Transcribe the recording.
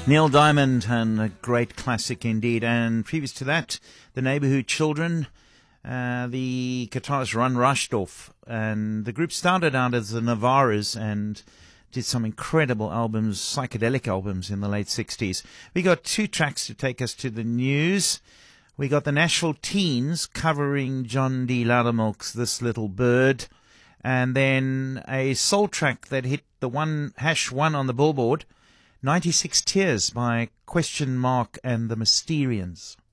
Neil Diamond, and a great classic indeed. And previous to that, the Neighborhood Children, the guitarist Ron Rushdoff. And the group started out as the Navarras and did some incredible albums, psychedelic albums in the late 60s. We got two tracks to take us to the news. We got the Nashville Teens covering John D. Loudermilk's This Little Bird. And then a soul track that hit the #1 on the Billboard, 96 Tears by Question Mark and the Mysterians.